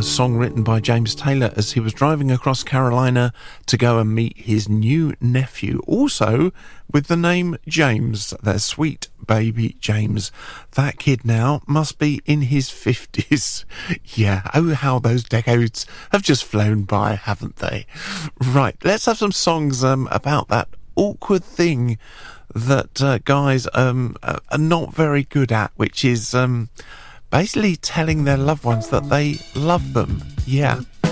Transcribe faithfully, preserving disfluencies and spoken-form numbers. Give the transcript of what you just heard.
song written by James Taylor as he was driving across Carolina to go and meet his new nephew, also with the name James, their sweet baby James. That kid now must be in his fifties. Yeah, oh how those decades have just flown by, haven't they? Right, let's have some songs um, about that awkward thing that uh, guys um, are not very good at, which is um, basically telling their loved ones that they love them. Yeah,